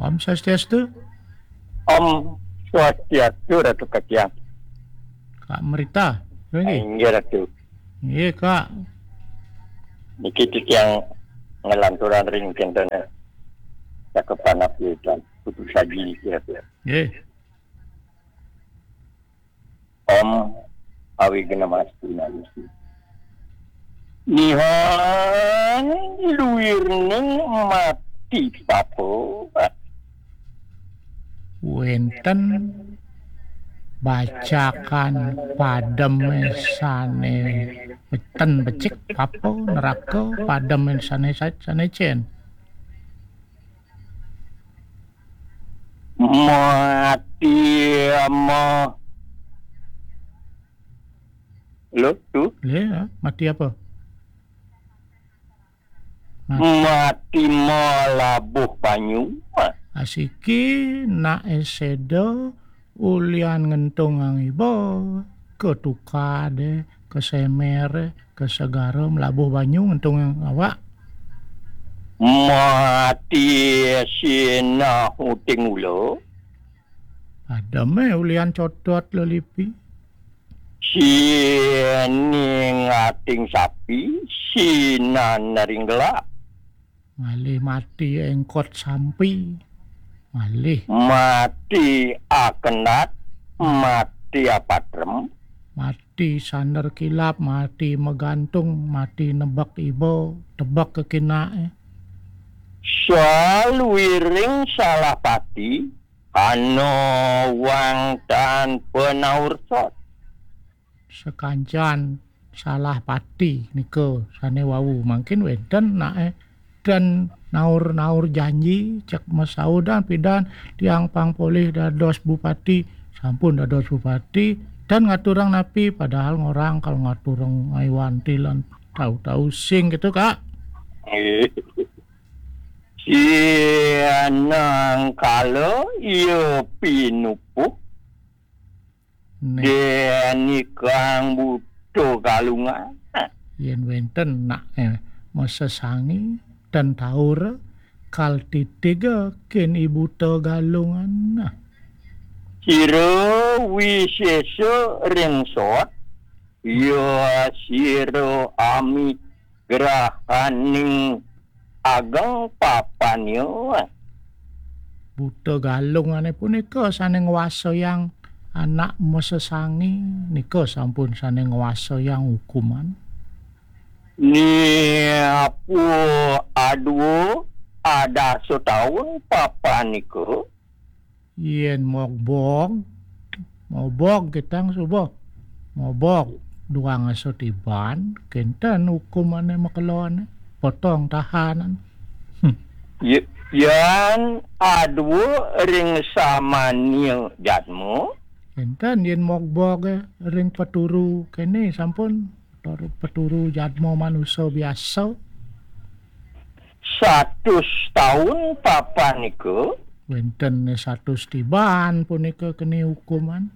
Om Swastiastu. Om Swastiastu Ratu Katiang. Kak Merita. Lagi. Inggih Ratu. Iya Kak. Niki yang ngelanturan ring kentena. Cakepan api dan putus saji kira-kira. Iya. Om awi gena masti nalisi. Nihon luirning mati papo. Wenten bacakan padem sane beten becik papo neraka padem sane cen. Mati ama. Lo tu? Ya, mati apa? Mati malabuh banyu. Asiki na esedo ulian ngentung ang iba ke tukade ke semere ke segara melabuh banyu ngentung ang awak. Mati sina huting ulo. Padame ulian codot lelipi. Sini ngating sapi, sina naring gelap. Malih mati engkot sampi. Malih Mati akenat, mati apatrem. mati sander kilap, mati megantung, mati nebak ibo, tebak kekinae. Saluiring salah pati, ano wang dan penaursot. Sekancan salah pati niko sane wawu mungkin wenten nae dan naur janji cek masaudan pidan tiang pangpolih dados bupati sampun dados bupati dan ngaturang napi padahal ngorang kalau ngaturang aiwan tilan tahu-tahu sing gitu Kak. Sianang kalau iya pinupuk deni kang butuh galungan. Yen wenten nak masesangi dan taur kal titiga ken ibu to galungan. Nah, Siro wiseso ringsot yo siro ami gerahaning ageng papanyo. buta galungane punika sane ngwasayang anak masesangi nika sampun sane ngwasayang hukuman. Ni apu aduh ada setahun papa niko. Yen mogbog kitang subuh mobog duang aso tiban kenten hukumane makelone potong tahanan. Yan aduh ring samanyo jatmu. Kenten yen mogbog ring peturu kene sampun peturu jadmo manusia biasa 100 tahun papa niko. wenten 100 tiban punika kene hukuman.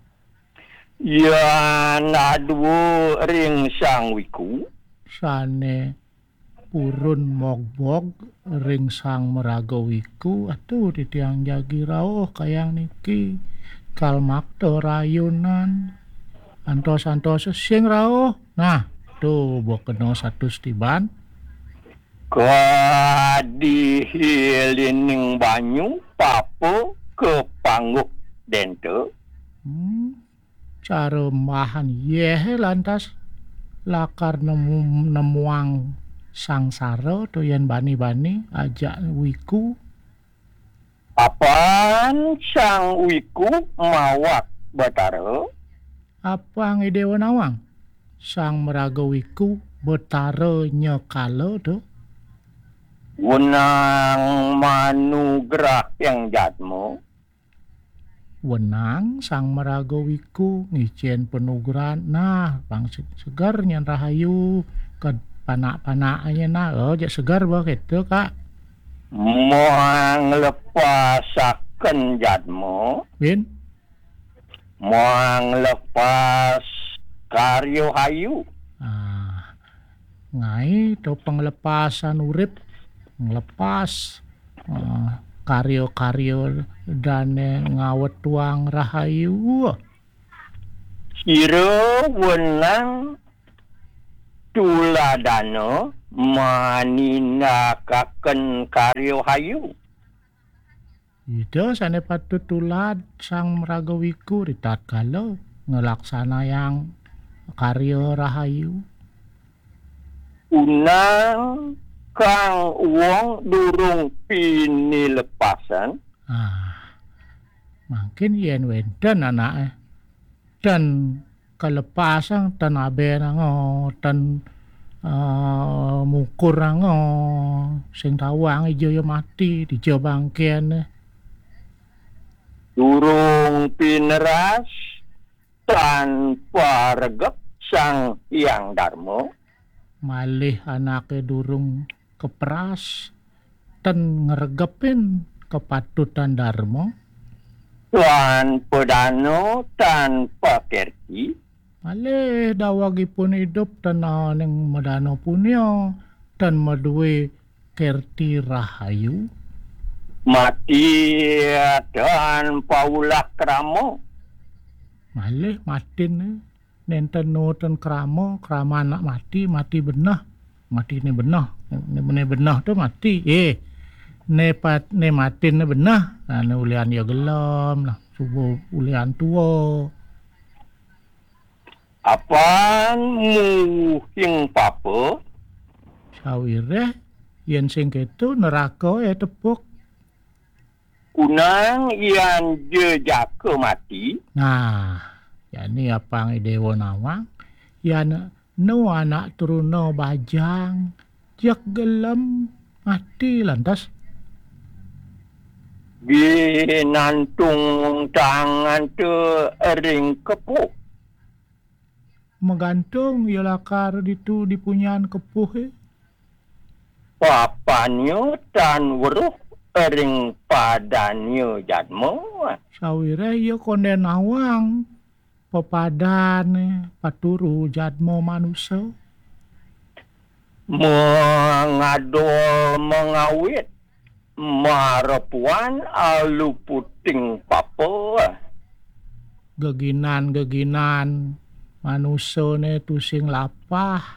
Yan aduh ring sang wiku. Sane purun mogbog ring sang meragowiku atuh titiang jagi rawuh kayang niki kalmakto rayunan antos sing rawuh. Nah, tuh bokeno 100 tiban. Kadihilining banyu papo ke pangguk dente. Cara mahan yeh lantas lakar nemuang sangsara doyan bani-bani ajak wiku. Apaan sang wiku mawak batara? Apa ngidewa nawang? Sang meraga wiku betara nyekala tuh. Wenang manugerah yang jatmu. Wenang sang meraga wiku ngicien penugeran. Nah, bang segar nyan rahayu ke panak-panaknya nah. Oh, jak segar bah gitu Kak. Moang lepasaken jatmu. Win? Moang lepas karyo hayu. Ngai to penglepasan urip ngelepas karyo-karyo dan ngawet tuang rahayu. Sira wenang tuladana maninakaken karya hayu. Ida sane patut tulad sang mragawiku ritatkala ngelaksana yang karyo rahayu. Unang kang wong durung pinilepasan. Mungkin yen wenten anake dan kelepasan tan abe nango tan mukur nango sing tawang ijo yo mati dijo bangken. Durung pineras tanpa regep sang Hyang Darma. Malih anake durung keperas ten ngregepin kepatutan Darma. Tuan pedano tanpa kerti. Malih dawagipun hidup tenan ning medano punya dan meduwe kerti rahayu. Mati dan paulah kramo. Malih matin nenten noten krama anak mati benah. Mati ni benah. Ne benah tu mati. Ne matin ne benah. Ne ulian ya gelam lah. Subuh ulian tua. Apaan muhing papa? Sawire yen sing ketu neraka tepuk. Kunang yang jejaka mati. Nah, yani apang dewa nawang yan no anak turuna bajang jak gelem mati lantas Ginantung tangan tu ring kepuk. Megantung ya lakar ditu dipunyaan kepuh. Papanyo tan weruh ring padanyo jadmo. Sawire ya konde nawang pepadan paturu jadmo manusia. Mengadol mengawit marapuan alu puting papa. Geginan manusia ne tusing lapah.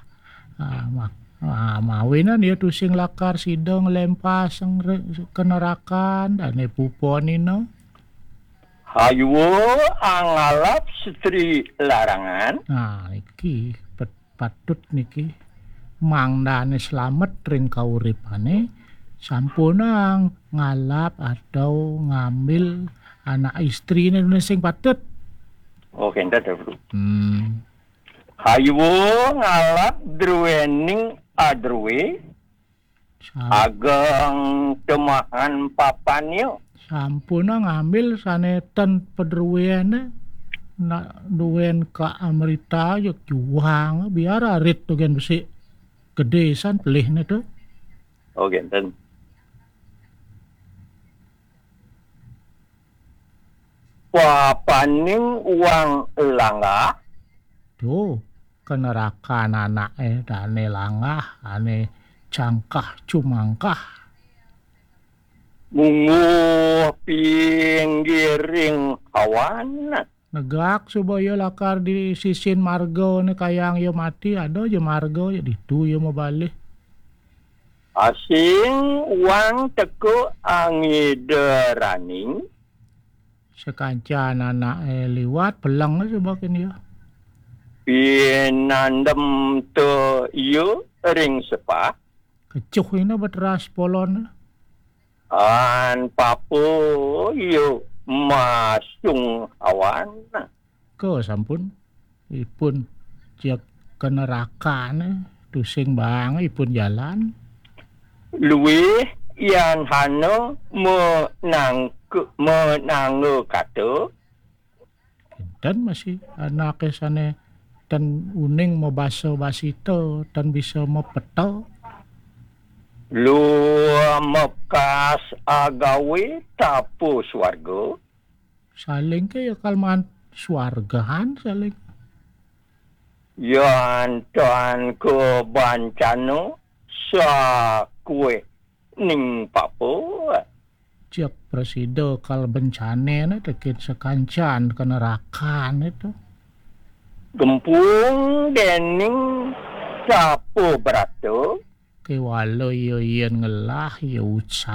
Mawinan dia tusing lakar sidang lempas ke nerakan dan pupon ini. Hayu angalap setri larangan. Nah, iki patut niki mangdane selamat ring kauripane sampunang ngalap atau ngambil anak istrine sing patut. Oke, entar dulu. Hayu ngalap druwening adruwe ageng temahan papanyo. Sampuna ngambil sanetan pedruwene nak duwen ka Amrita yuk juang biar arit tu gen besi gedesan pelihne tu. Oke, enten. Papaning uang langah. Tu kenerakan anak dane langah ane cangkah cumangkah. Mungu pinggiring awan. Negak supaya lakar di sisin marga ni kayang yo mati ada je marga ya ditu yo mau balik. Asing uang teko angideraning. Sekancan anak liwat pelang sebagian ya. Pinandem te iyo ring sepa. Kecuh ini beteras polon. An papo iyo masung awan. Ke sampun ipun jak kenerakan tusing bang ipun jalan. Luwih yang hano menangge kata. Dan masih anak kesane dan uning mau baso basito dan bisa mau peto. Lu mekas agawe tapu swarga. Saling ke ya kalman swargahan saling. Yan tuan ke bancano sa kue ning papo. cek presiden kal bencana ni tekin sekancan ke nerakan itu. Gempung dening sapo berata Ke walau iya ngelah ya